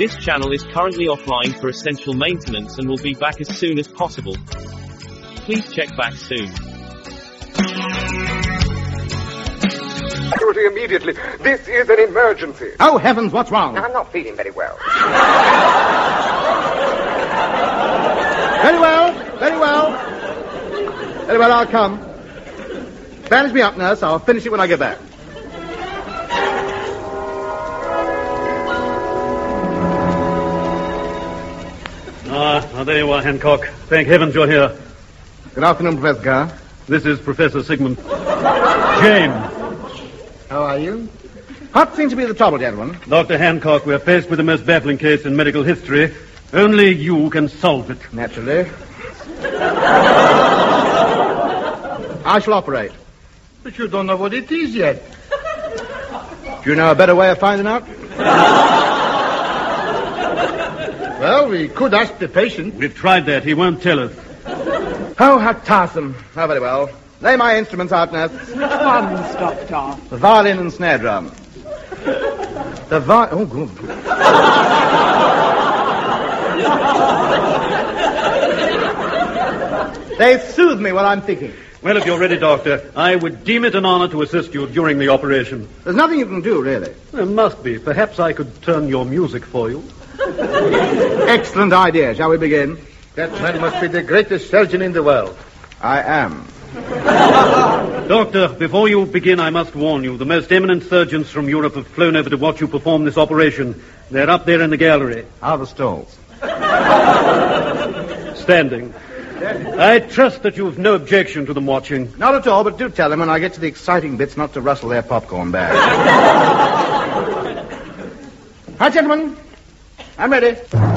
This channel is currently offline for essential maintenance and will be back as soon as possible. Please check back soon. Security immediately. This is an emergency. Oh, heavens, what's wrong? I'm not feeling very well. Very well, very well. Very well, I'll come. Bandage me up, nurse. I'll finish it when I get back. There you are, Hancock. Thank heavens you're here. Good afternoon, Professor Carr. This is Professor Sigmund. James. How are you? What seems to be the trouble, gentlemen? Dr. Hancock, we're faced with the most baffling case in medical history. Only you can solve it. Naturally. I shall operate. But you don't know what it is yet. Do you know a better way of finding out? Well, we could ask the patient. We've tried that. He won't tell us. Oh, how tiresome. Oh, very well. Lay my instruments out, nurse. Which ones, Doctor? The violin and snare drum. Oh, good. They soothe me while I'm thinking. Well, if you're ready, Doctor, I would deem it an honor to assist you during the operation. There's nothing you can do, really. There must be. Perhaps I could turn your music for you. Excellent idea. Shall we begin? That man must be the greatest surgeon in the world. I am. Doctor, before you begin, I must warn you. The most eminent surgeons from Europe have flown over to watch you perform this operation. They're up there in the gallery. How are the stalls? Standing. I trust that you've no objection to them watching. Not at all, but do tell them when I get to the exciting bits not to rustle their popcorn bags. Hi, gentlemen. I'm ready.